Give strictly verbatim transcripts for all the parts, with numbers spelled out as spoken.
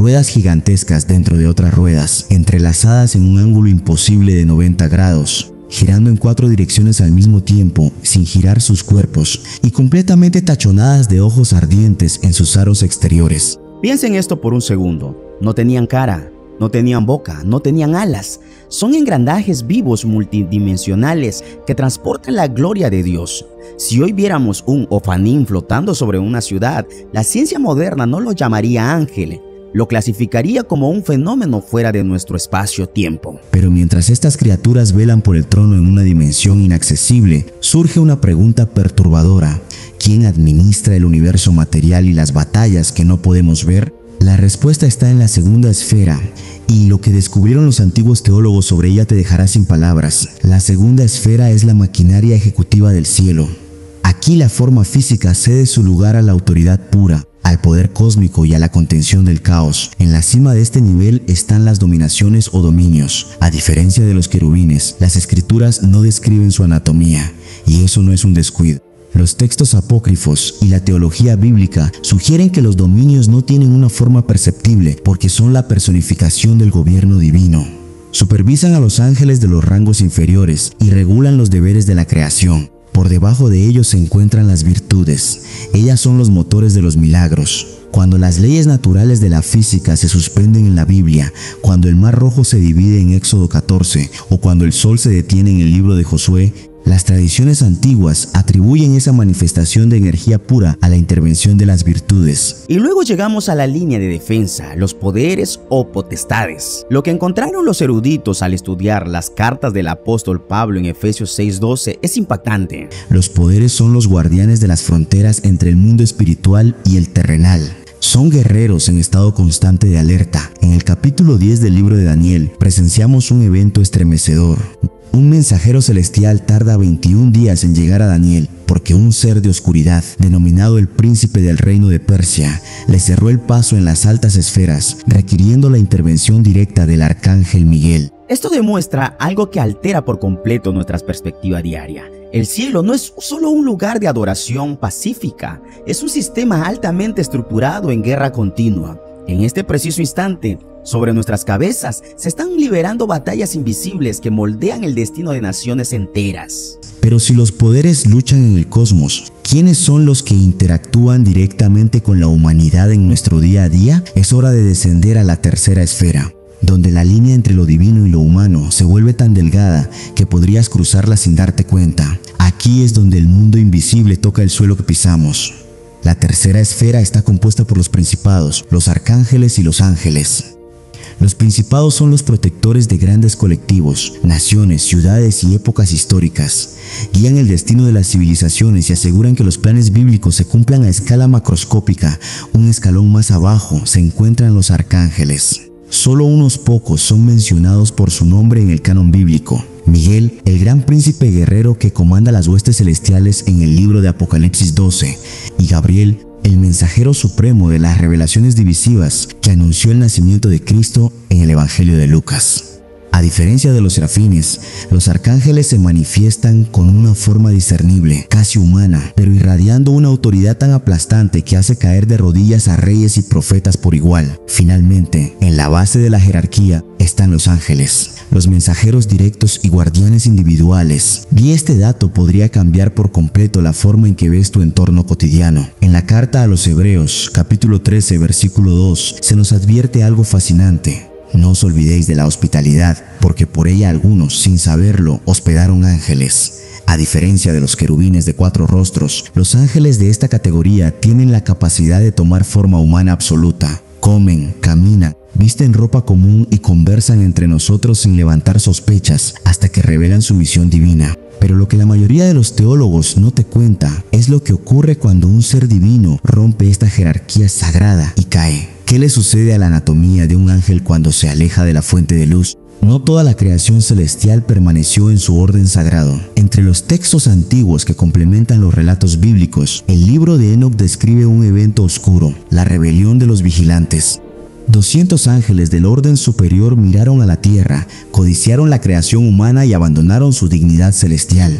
ruedas gigantescas dentro de otras ruedas, entrelazadas en un ángulo imposible de noventa grados, girando en cuatro direcciones al mismo tiempo, sin girar sus cuerpos, y completamente tachonadas de ojos ardientes en sus aros exteriores. Piensen esto por un segundo. No tenían cara, no tenían boca, no tenían alas. Son engrandajes vivos multidimensionales que transportan la gloria de Dios. Si hoy viéramos un ofanín flotando sobre una ciudad, la ciencia moderna no lo llamaría ángel, lo clasificaría como un fenómeno fuera de nuestro espacio-tiempo. Pero mientras estas criaturas velan por el trono en una dimensión inaccesible, surge una pregunta perturbadora. ¿Quién administra el universo material y las batallas que no podemos ver? La respuesta está en la segunda esfera, y lo que descubrieron los antiguos teólogos sobre ella te dejará sin palabras. La segunda esfera es la maquinaria ejecutiva del cielo. Aquí la forma física cede su lugar a la autoridad pura, al poder cósmico y a la contención del caos. En la cima de este nivel están las dominaciones o dominios. A diferencia de los querubines, las escrituras no describen su anatomía, y eso no es un descuido. Los textos apócrifos y la teología bíblica sugieren que los dominios no tienen una forma perceptible porque son la personificación del gobierno divino. Supervisan a los ángeles de los rangos inferiores y regulan los deberes de la creación. Por debajo de ellos se encuentran las virtudes. Ellas son los motores de los milagros. Cuando las leyes naturales de la física se suspenden en la Biblia, cuando el mar rojo se divide en Éxodo catorce o cuando el sol se detiene en el libro de Josué, las tradiciones antiguas atribuyen esa manifestación de energía pura a la intervención de las virtudes. Y luego llegamos a la línea de defensa, los poderes o potestades. Lo que encontraron los eruditos al estudiar las cartas del apóstol Pablo en Efesios seis doce es impactante. Los poderes son los guardianes de las fronteras entre el mundo espiritual y el terrenal. Son guerreros en estado constante de alerta. En el capítulo diez del libro de Daniel presenciamos un evento estremecedor. Un mensajero celestial tarda veintiún días en llegar a Daniel porque un ser de oscuridad, denominado el príncipe del reino de Persia, le cerró el paso en las altas esferas, requiriendo la intervención directa del arcángel Miguel. Esto demuestra algo que altera por completo nuestra perspectiva diaria. El cielo no es solo un lugar de adoración pacífica, es un sistema altamente estructurado en guerra continua. En este preciso instante, sobre nuestras cabezas se están liberando batallas invisibles que moldean el destino de naciones enteras. Pero si los poderes luchan en el cosmos, ¿quiénes son los que interactúan directamente con la humanidad en nuestro día a día? Es hora de descender a la tercera esfera, donde la línea entre lo divino y lo humano se vuelve tan delgada que podrías cruzarla sin darte cuenta. Aquí es donde el mundo invisible toca el suelo que pisamos. La tercera esfera está compuesta por los principados, los arcángeles y los ángeles. Los principados son los protectores de grandes colectivos, naciones, ciudades y épocas históricas. Guían el destino de las civilizaciones y aseguran que los planes bíblicos se cumplan a escala macroscópica. Un escalón más abajo se encuentran los arcángeles. Solo unos pocos son mencionados por su nombre en el canon bíblico. Miguel, el gran príncipe guerrero que comanda las huestes celestiales en el libro de Apocalipsis doce, y Gabriel, el mensajero supremo de las revelaciones divisivas que anunció el nacimiento de Cristo en el Evangelio de Lucas. A diferencia de los serafines, los arcángeles se manifiestan con una forma discernible, casi humana, pero irradiando una autoridad tan aplastante que hace caer de rodillas a reyes y profetas por igual. Finalmente, en la base de la jerarquía están los ángeles, los mensajeros directos y guardianes individuales. Y este dato podría cambiar por completo la forma en que ves tu entorno cotidiano. En la carta a los Hebreos, capítulo trece, versículo dos, se nos advierte algo fascinante. No os olvidéis de la hospitalidad, porque por ella algunos, sin saberlo, hospedaron ángeles. A diferencia de los querubines de cuatro rostros, los ángeles de esta categoría tienen la capacidad de tomar forma humana absoluta. Comen, caminan, visten ropa común y conversan entre nosotros sin levantar sospechas hasta que revelan su misión divina. Pero lo que la mayoría de los teólogos no te cuenta es lo que ocurre cuando un ser divino rompe esta jerarquía sagrada y cae. ¿Qué le sucede a la anatomía de un ángel cuando se aleja de la fuente de luz? No toda la creación celestial permaneció en su orden sagrado. Entre los textos antiguos que complementan los relatos bíblicos, el libro de Enoc describe un evento oscuro, la rebelión de los vigilantes. doscientos ángeles del orden superior miraron a la tierra, codiciaron la creación humana y abandonaron su dignidad celestial.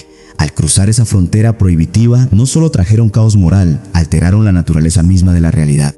Al cruzar esa frontera prohibitiva, no solo trajeron caos moral, alteraron la naturaleza misma de la realidad.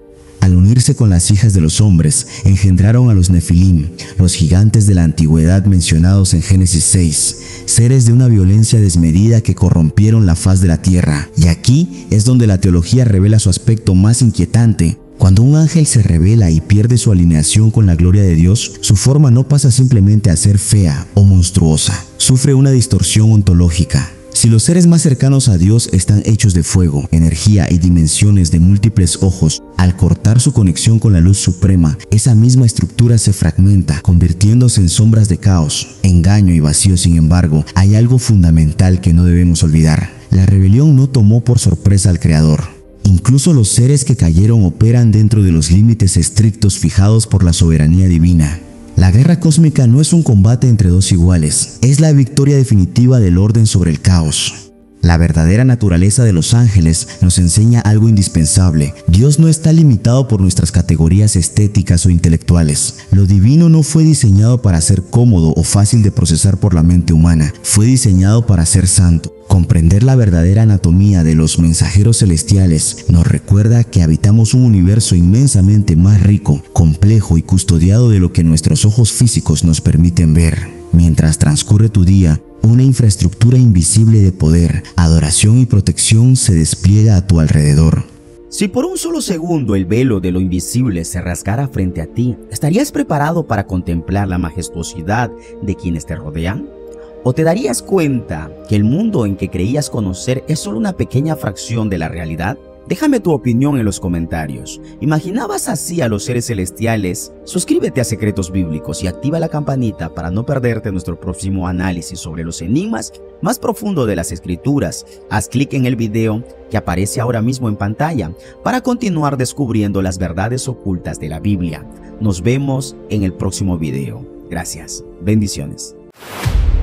Al unirse con las hijas de los hombres, engendraron a los Nefilim, los gigantes de la antigüedad mencionados en Génesis seis, seres de una violencia desmedida que corrompieron la faz de la tierra. Y aquí es donde la teología revela su aspecto más inquietante. Cuando un ángel se revela y pierde su alineación con la gloria de Dios, su forma no pasa simplemente a ser fea o monstruosa, sufre una distorsión ontológica. Si los seres más cercanos a Dios están hechos de fuego, energía y dimensiones de múltiples ojos, al cortar su conexión con la luz suprema, esa misma estructura se fragmenta, convirtiéndose en sombras de caos, engaño y vacío. Sin embargo, hay algo fundamental que no debemos olvidar. La rebelión no tomó por sorpresa al Creador. Incluso los seres que cayeron operan dentro de los límites estrictos fijados por la soberanía divina. La guerra cósmica no es un combate entre dos iguales, es la victoria definitiva del orden sobre el caos. La verdadera naturaleza de los ángeles nos enseña algo indispensable. Dios no está limitado por nuestras categorías estéticas o intelectuales. Lo divino no fue diseñado para ser cómodo o fácil de procesar por la mente humana, fue diseñado para ser santo. Comprender la verdadera anatomía de los mensajeros celestiales nos recuerda que habitamos un universo inmensamente más rico, complejo y custodiado de lo que nuestros ojos físicos nos permiten ver. Mientras transcurre tu día, una infraestructura invisible de poder, adoración y protección se despliega a tu alrededor. Si por un solo segundo el velo de lo invisible se rasgara frente a ti, ¿estarías preparado para contemplar la majestuosidad de quienes te rodean? ¿O te darías cuenta que el mundo en que creías conocer es solo una pequeña fracción de la realidad? Déjame tu opinión en los comentarios. ¿Imaginabas así a los seres celestiales? Suscríbete a Secretos Bíblicos y activa la campanita para no perderte nuestro próximo análisis sobre los enigmas más profundos de las Escrituras. Haz clic en el video que aparece ahora mismo en pantalla para continuar descubriendo las verdades ocultas de la Biblia. Nos vemos en el próximo video. Gracias. Bendiciones.